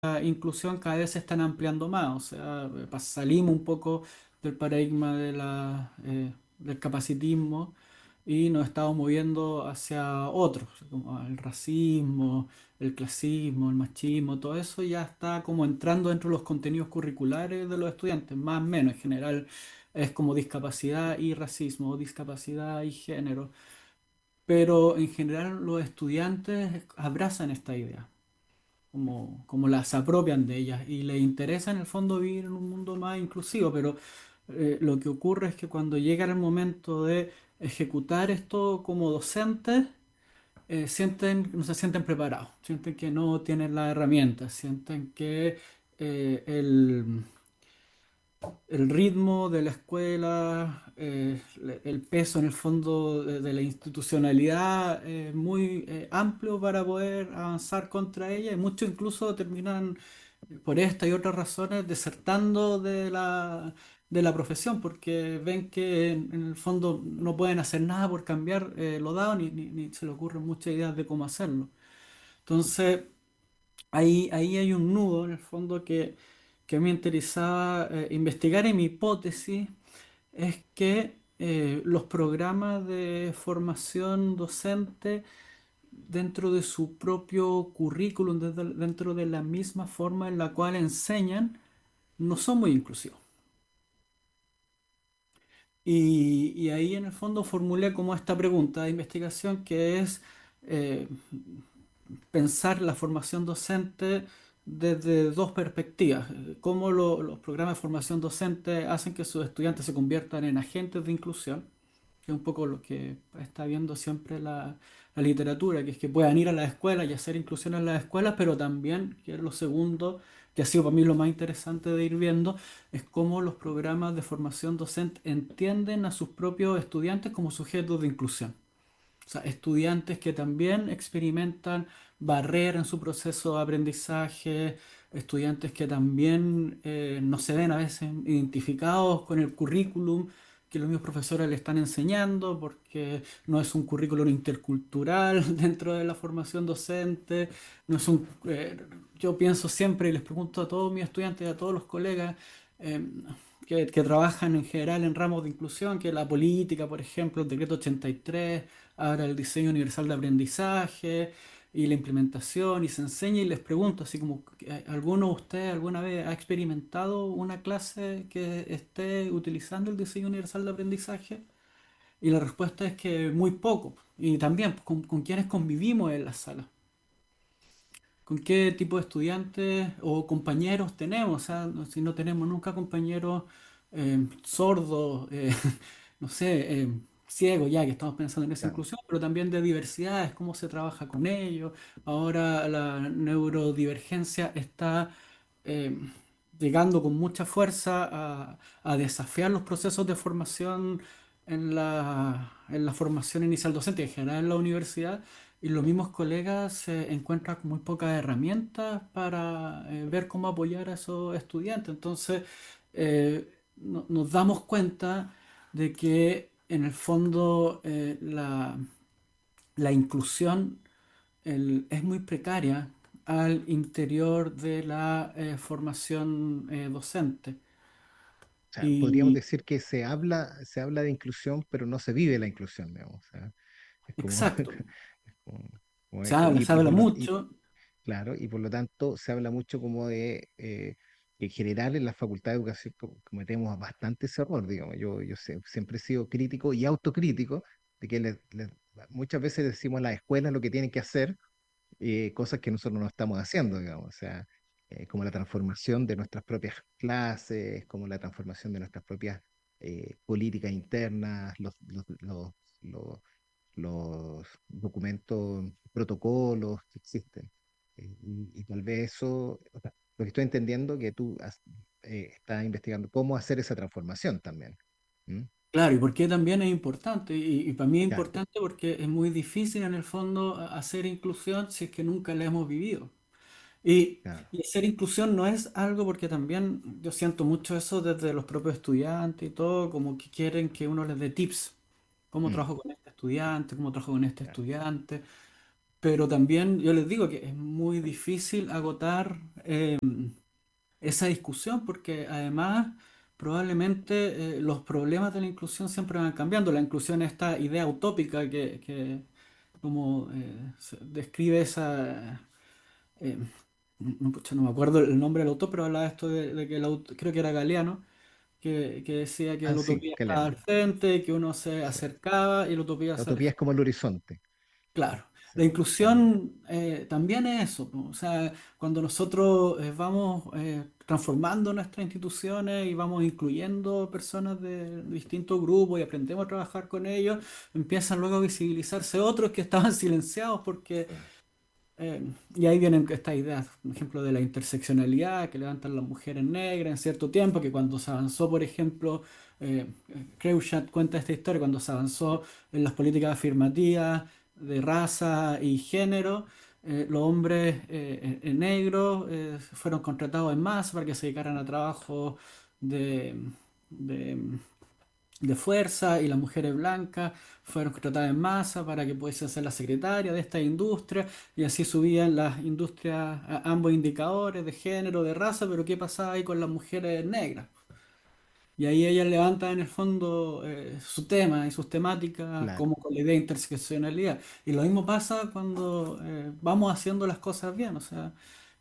la inclusión cada vez se están ampliando más, o sea, salimos un poco del paradigma del capacitismo y nos estamos moviendo hacia otros, como el racismo, el clasismo, el machismo, todo eso ya está como entrando dentro de los contenidos curriculares de los estudiantes, más o menos en general es como discapacidad y racismo, o discapacidad y género, pero en general los estudiantes abrazan esta idea como las apropian de ellas y les interesa en el fondo vivir en un mundo más inclusivo, pero lo que ocurre es que cuando llega el momento de ejecutar esto como docentes, no se sienten preparados, sienten que no tienen las herramientas, sienten que el ritmo de la escuela, el peso en el fondo de la institucionalidad es muy amplio para poder avanzar contra ella y muchos incluso terminan por esta y otras razones desertando de la profesión porque ven que en el fondo no pueden hacer nada por cambiar lo dado ni se le ocurren muchas ideas de cómo hacerlo. Entonces, ahí hay un nudo en el fondo que me interesaba investigar y mi hipótesis es que los programas de formación docente dentro de su propio currículum, dentro de la misma forma en la cual enseñan, no son muy inclusivos. Y ahí en el fondo formulé como esta pregunta de investigación que es eh, pensar la formación docente desde dos perspectivas. Cómo los programas de formación docente hacen que sus estudiantes se conviertan en agentes de inclusión, que es un poco lo que está viendo siempre la literatura, que es que puedan ir a la escuela y hacer inclusión en las escuelas, pero también, que es lo segundo, que ha sido para mí lo más interesante de ir viendo, es cómo los programas de formación docente entienden a sus propios estudiantes como sujetos de inclusión. O sea, estudiantes que también experimentan barreras en su proceso de aprendizaje, estudiantes que también no se ven a veces identificados con el currículum que los mismos profesores le están enseñando, porque no es un currículum intercultural dentro de la formación docente, no es yo pienso siempre y les pregunto a todos mis estudiantes y a todos los colegas, eh, que trabajan en general en ramos de inclusión, que la política, por ejemplo, el decreto 83, ahora el diseño universal de aprendizaje y la implementación, y se enseña y les pregunto, así como, ¿alguno de ustedes alguna vez ha experimentado una clase que esté utilizando el diseño universal de aprendizaje? Y la respuesta es que muy poco. Y también, pues, con quienes convivimos en la sala. ¿Con qué tipo de estudiantes o compañeros tenemos? O sea, si no tenemos nunca compañeros sordos, no sé, ciegos ya, que estamos pensando en esa Claro. inclusión, pero también de diversidades, cómo se trabaja con ellos. Ahora la neurodivergencia está eh, llegando con mucha fuerza a desafiar los procesos de formación en la formación inicial docente, en general en la universidad. Y los mismos colegas se encuentran con muy pocas herramientas para ver cómo apoyar a esos estudiantes. Entonces, nos damos cuenta de que en el fondo la inclusión es muy precaria al interior de la formación docente. O sea, podríamos Y decir que se habla de inclusión, pero no se vive la inclusión, digamos. O sea, es como, exacto, es como- como se esto. habla, se habla mucho. Claro, y por lo tanto se habla mucho como de que en general en la Facultad de Educación cometemos bastante ese error, digamos. Siempre he sido crítico y autocrítico de que muchas veces decimos a las escuelas lo que tienen que hacer, cosas que nosotros no estamos haciendo, digamos. O sea, como la transformación de nuestras propias clases, como la transformación de nuestras propias políticas internas, los, los documentos, protocolos que existen. Y tal vez eso, o sea, lo que estoy entendiendo que estás investigando cómo hacer esa transformación también. ¿Mm? Claro, y porque también es importante, y para mí es Claro, importante porque es muy difícil en el fondo hacer inclusión si es que nunca la hemos vivido. claro. Y hacer inclusión no es algo porque también yo siento mucho eso desde los propios estudiantes y todo, como que quieren que uno les dé tips, cómo Mm, trabajo con este estudiante, cómo trabajo con este claro. estudiante. pero también yo les digo que es muy difícil agotar esa discusión porque además probablemente los problemas de la inclusión siempre van cambiando. La inclusión es esta idea utópica que como se describe esa... eh, no, pucha, no me acuerdo el nombre del autor, pero hablaba esto de que creo que era Galeano, que decía que Ah, la sí, utopía estaba Galeano. al frente, que uno se Sí. acercaba y la utopía La se utopía alejaba. es como el horizonte. Claro, Sí, la totalmente. inclusión también es eso, po. O sea, cuando nosotros vamos transformando nuestras instituciones y vamos incluyendo personas de distintos grupos y aprendemos a trabajar con ellos, empiezan luego a visibilizarse otros que estaban silenciados porque Sí, y ahí vienen estas ideas, por ejemplo, de la interseccionalidad que levantan las mujeres negras en cierto tiempo, que cuando se avanzó, por ejemplo, Kreuschat cuenta esta historia, cuando se avanzó en las políticas afirmativas de raza y género, los hombres negros fueron contratados en masa para que se dedicaran a trabajos de, de de fuerza y las mujeres blancas fueron contratadas en masa para que pudiesen ser la secretaria de esta industria y así subían las industrias a ambos indicadores de género, de raza, pero ¿qué pasaba ahí con las mujeres negras? Y ahí ella levanta en el fondo su tema y sus temáticas claro, como con la idea de interseccionalidad. Y lo mismo pasa cuando vamos haciendo las cosas bien, o sea,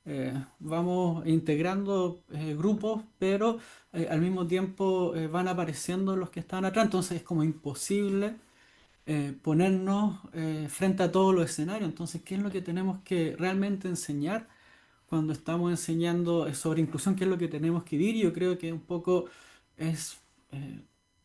vamos integrando grupos, pero al mismo tiempo van apareciendo los que están atrás, entonces es como imposible ponernos frente a todos los escenarios. Entonces, ¿qué es lo que tenemos que realmente enseñar cuando estamos enseñando sobre inclusión? ¿Qué es lo que tenemos que vivir? Yo creo que un poco es, eh,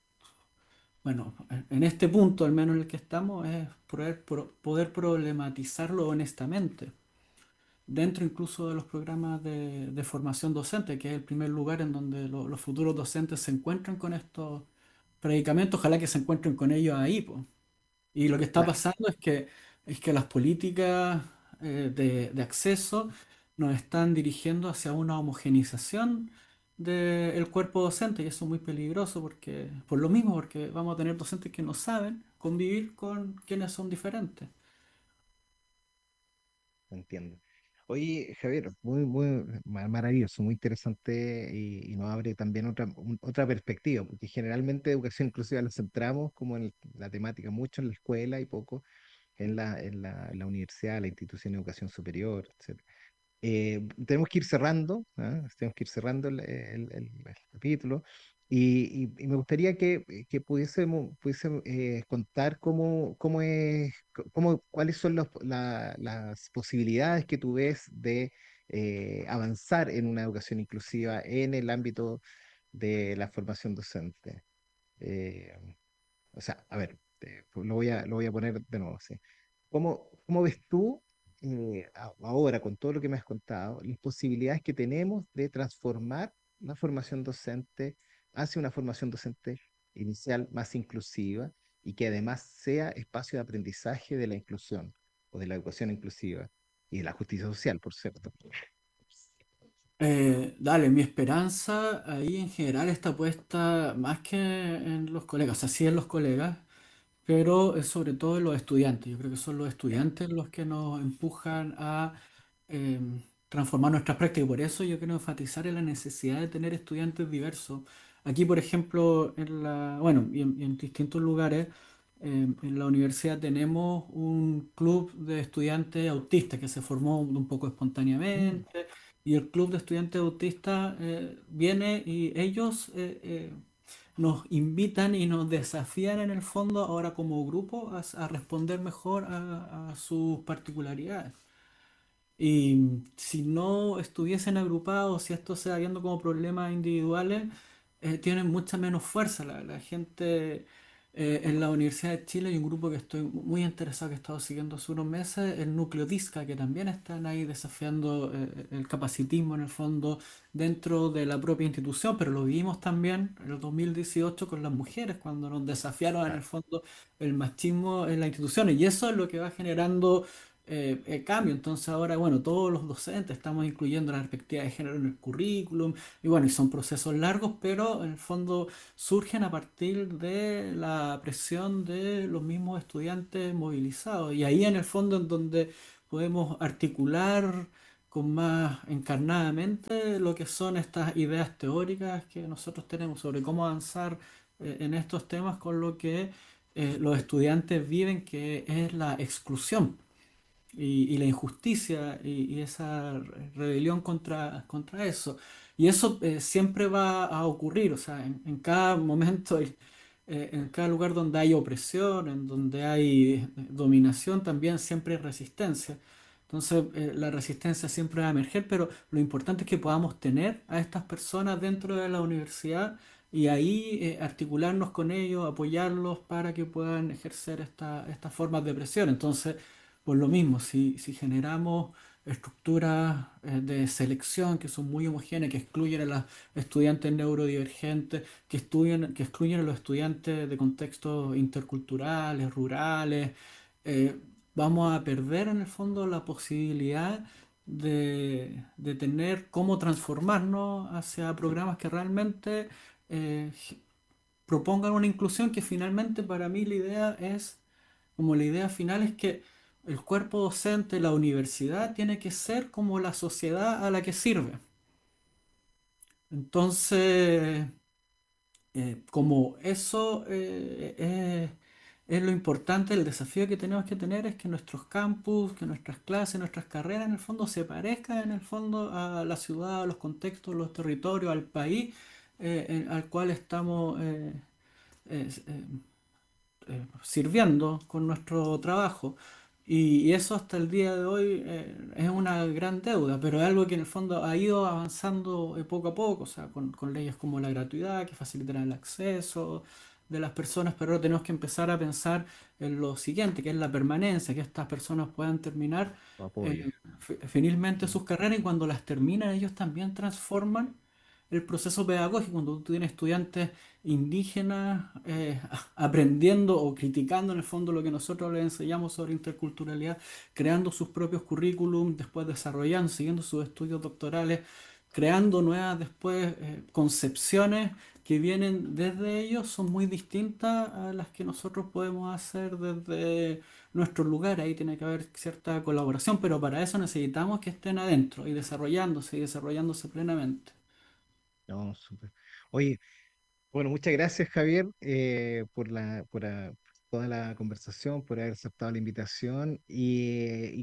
bueno, en este punto, al menos en el que estamos, es poder problematizarlo honestamente, dentro incluso de los programas de formación docente, que es el primer lugar en donde los futuros docentes se encuentran con estos predicamentos, ojalá que se encuentren con ellos ahí, po. Y lo que está claro, pasando es que las políticas de acceso nos están dirigiendo hacia una homogenización del cuerpo docente y eso es muy peligroso porque, por lo mismo, porque vamos a tener docentes que no saben convivir con quienes son diferentes. entiendo. Oye, Javier, muy maravilloso, muy interesante y nos abre también otra perspectiva, porque generalmente educación inclusiva la centramos como en la temática mucho en la escuela y poco en la universidad, la institución de educación superior, etc. Tenemos que ir cerrando, ¿ah? Tenemos que ir cerrando el capítulo y me gustaría que pudiésemos contar cuáles son las posibilidades que tú ves de avanzar en una educación inclusiva en el ámbito de la formación docente. Eh, o sea, a ver, lo voy a poner de nuevo, sí. ¿Cómo ves tú ahora, con todo lo que me has contado, las posibilidades que tenemos de transformar la formación docente hacia una formación docente inicial más inclusiva y que además sea espacio de aprendizaje de la inclusión o de la educación inclusiva y de la justicia social, por cierto? Dale, mi esperanza ahí en general está puesta más que en los colegas, o sea, sí en los colegas, pero es sobre todo en los estudiantes. Yo creo que son los Ya, estudiantes los que nos empujan a eh, transformar nuestras prácticas. Por eso yo quiero enfatizar en la necesidad de tener estudiantes diversos. Aquí, por ejemplo, bueno, y en distintos lugares, en la universidad tenemos un club de estudiantes autistas que se formó un poco mm, espontáneamente. Y el club de estudiantes autistas viene y ellos nos invitan y nos desafían en el fondo ahora como grupo a responder mejor a sus particularidades. Y si no estuviesen agrupados, si esto se va viendo como problemas individuales, tienen mucha menos fuerza. La gente en la Universidad de Chile hay un grupo que estoy muy interesado, que he estado siguiendo hace unos meses, el Núcleo Disca, que también están ahí desafiando el capacitismo en el fondo dentro de la propia institución, pero lo vimos también en el 2018 con las mujeres, cuando nos desafiaron en el claro, fondo el machismo en las instituciones. Y eso es lo que va generando cambio. Entonces ahora, bueno, todos los docentes estamos incluyendo la perspectiva de género en el currículum y bueno, y son procesos largos, pero en el fondo surgen a partir de la presión de los mismos estudiantes movilizados. Y ahí en el fondo en donde podemos articular con más encarnadamente lo que son estas ideas teóricas que nosotros tenemos sobre cómo avanzar en estos temas con lo que los estudiantes viven, que es la exclusión y la injusticia y esa rebelión contra eso. Y eso siempre va a ocurrir, o sea, en cada momento, en cada lugar donde hay opresión, en donde hay dominación, también siempre hay resistencia. Entonces, la resistencia siempre va a emerger, pero lo importante es que podamos tener a estas personas dentro de la universidad y ahí articularnos con ellos, apoyarlos para que puedan ejercer estas formas de presión. Entonces, por lo mismo, si generamos estructuras de selección que son muy homogéneas, que excluyen a los estudiantes neurodivergentes, que excluyen a los estudiantes de contextos interculturales, rurales, eh, vamos a perder en el fondo la posibilidad de tener cómo transformarnos hacia programas que realmente eh, propongan una inclusión que finalmente para mí la idea es como la idea final es que el cuerpo docente, la universidad, tiene que ser como la sociedad a la que sirve. Entonces, como eso es lo importante, el desafío que tenemos que tener es que nuestros campus, que nuestras clases, nuestras carreras en el fondo se parezcan en el fondo a la ciudad, a los contextos, los territorios, al país al cual estamos eh, eh, sirviendo con nuestro trabajo. Y eso hasta el día de hoy es una gran deuda, pero es algo que en el fondo ha ido avanzando poco a poco, o sea, con leyes como la gratuidad, que facilitarán el acceso de las personas, pero ahora tenemos que empezar a pensar en lo siguiente, que es la permanencia, que estas personas puedan terminar Apoyo. finalmente sus carreras y cuando las terminan ellos también transforman el proceso pedagógico, cuando tú tienes estudiantes indígenas aprendiendo o criticando en el fondo lo que nosotros les enseñamos sobre interculturalidad, creando sus propios currículum, después desarrollando, siguiendo sus estudios doctorales, creando nuevas después concepciones que vienen desde ellos, son muy distintas a las que nosotros podemos hacer desde nuestro lugar. Ahí tiene que haber cierta colaboración, pero para eso necesitamos que estén adentro y desarrollándose plenamente. No, súper. Oye, bueno, muchas gracias, Javier, por toda la conversación, por haber aceptado la invitación y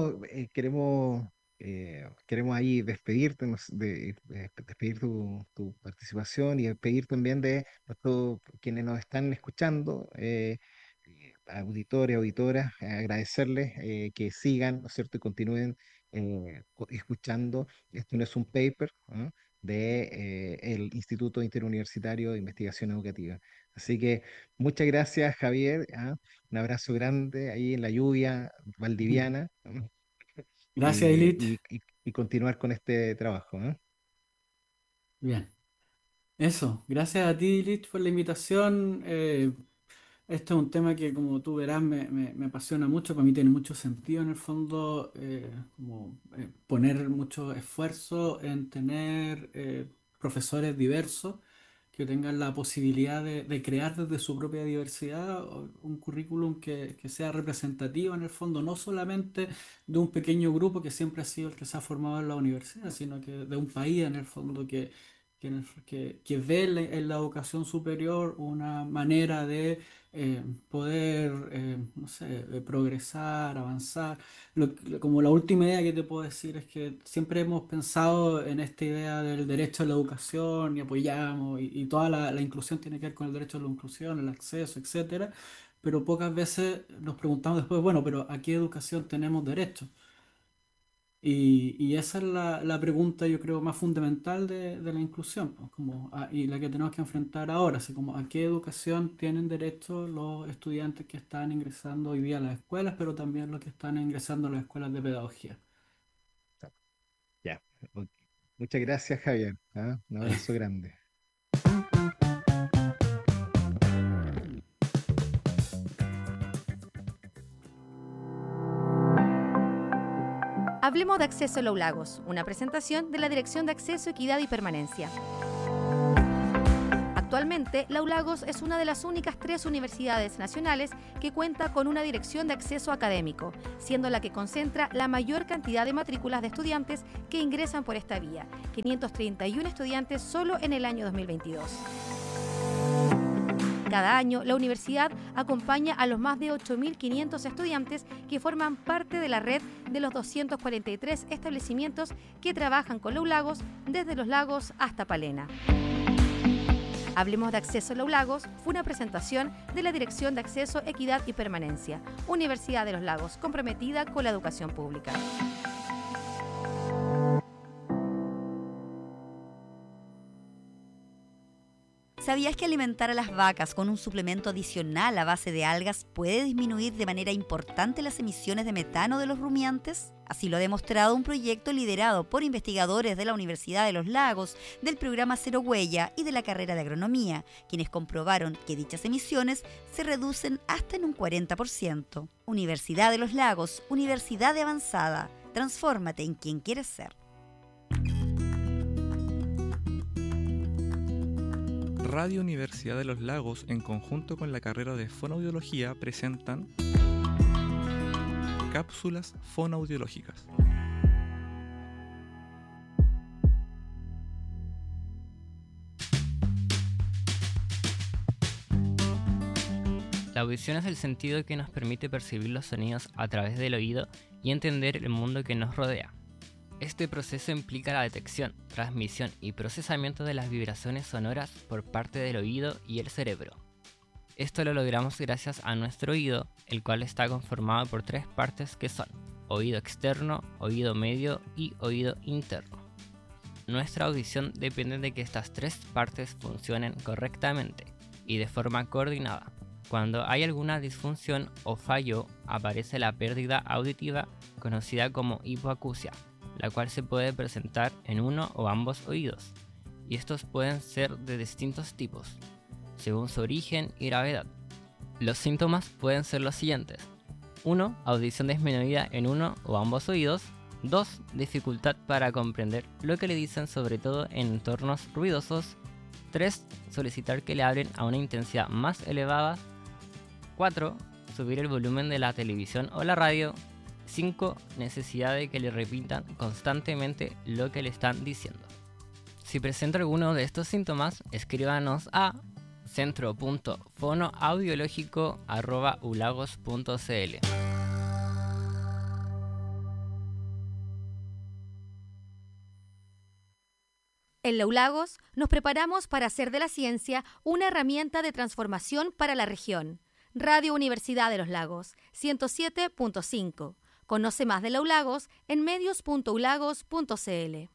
queremos ahí despedirte, despedir tu participación y despedir también de quienes nos están escuchando, auditores, auditoras, agradecerles que sigan, ¿no es cierto?, y continúen escuchando. Esto no es un paper, ¿no?, de el Instituto Interuniversitario de Investigación Educativa. Así que muchas gracias, Javier. ¿Ah? Un abrazo grande ahí en la lluvia valdiviana, ¿no? Gracias, Ilit. Y continuar con este trabajo. ¿No? Bien. Eso, gracias a ti, Ilit, por la invitación. Este es un tema que, como tú verás, me apasiona mucho. Para mí tiene mucho sentido, en el fondo, como poner mucho esfuerzo en tener profesores diversos que tengan la posibilidad de crear desde su propia diversidad un currículum que sea representativo, en el fondo, no solamente de un pequeño grupo que siempre ha sido el que se ha formado en la universidad, sino que de un país, en el fondo, que ve en la educación superior una manera de poder, no sé, progresar, avanzar. Como la última idea que te puedo decir es que siempre hemos pensado en esta idea del derecho a la educación y apoyamos, y toda la inclusión tiene que ver con el derecho a la inclusión, el acceso, etcétera, pero pocas veces nos preguntamos después, bueno, pero ¿a qué educación tenemos derecho? Y esa es la pregunta, yo creo, más fundamental de la inclusión, pues, y la que tenemos que enfrentar ahora, así como a qué educación tienen derecho los estudiantes que están ingresando hoy día a las escuelas, pero también los que están ingresando a las escuelas de pedagogía. Ya. Ok. Muchas gracias, Javier. ¿Ah? Un abrazo grande. Hablemos de Acceso a los Lagos, una presentación de la Dirección de Acceso, Equidad y Permanencia. Actualmente, Los Lagos es una de las únicas 3 universidades nacionales que cuenta con una dirección de acceso académico, siendo la que concentra la mayor cantidad de matrículas de estudiantes que ingresan por esta vía, 531 estudiantes solo en el año 2022. Cada año, la universidad acompaña a los más de 8.500 estudiantes que forman parte de la red de los 243 establecimientos que trabajan con Los Lagos, desde Los Lagos hasta Palena. Hablemos de Acceso a Los Lagos fue una presentación de la Dirección de Acceso, Equidad y Permanencia, Universidad de Los Lagos, comprometida con la educación pública. ¿Sabías que alimentar a las vacas con un suplemento adicional a base de algas puede disminuir de manera importante las emisiones de metano de los rumiantes? Así lo ha demostrado un proyecto liderado por investigadores de la Universidad de Los Lagos, del programa Cero Huella y de la carrera de Agronomía, quienes comprobaron que dichas emisiones se reducen hasta en un 40%. Universidad de Los Lagos, Universidad de Avanzada. Transfórmate en quien quieres ser. Radio Universidad de Los Lagos, en conjunto con la carrera de Fonoaudiología, presentan cápsulas fonoaudiológicas. La audición es el sentido que nos permite percibir los sonidos a través del oído y entender el mundo que nos rodea. Este proceso implica la detección, transmisión y procesamiento de las vibraciones sonoras por parte del oído y el cerebro. Esto lo logramos gracias a nuestro oído, el cual está conformado por 3 partes que son oído externo, oído medio y oído interno. Nuestra audición depende de que estas 3 partes funcionen correctamente y de forma coordinada. Cuando hay alguna disfunción o fallo, aparece la pérdida auditiva conocida como hipoacusia, la cual se puede presentar en uno o ambos oídos, y estos pueden ser de distintos tipos, según su origen y gravedad. Los síntomas pueden ser los siguientes: 1. Audición disminuida en uno o ambos oídos. 2. Dificultad para comprender lo que le dicen, sobre todo en entornos ruidosos. 3. Solicitar que le hablen a una intensidad más elevada. 4. Subir el volumen de la televisión o la radio. 5. Necesidad de que le repitan constantemente lo que le están diciendo. Si presenta alguno de estos síntomas, escríbanos a centro.fonoaudiológico@ulagos.cl. En Los Lagos nos preparamos para hacer de la ciencia una herramienta de transformación para la región. Radio Universidad de Los Lagos, 107.5. Conoce más de Los Lagos en medios.ulagos.cl.